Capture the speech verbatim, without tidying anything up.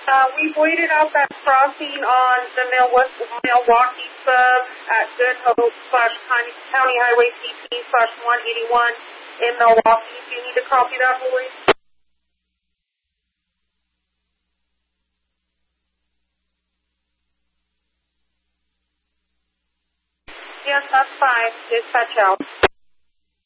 Uh, we've waited out that crossing on the Milwaukee, Milwaukee sub at Good Hope slash County County Highway C P slash one eighty-one in Milwaukee. Do you need to copy that, Lloyd? Yes, that's fine. Dispatch out.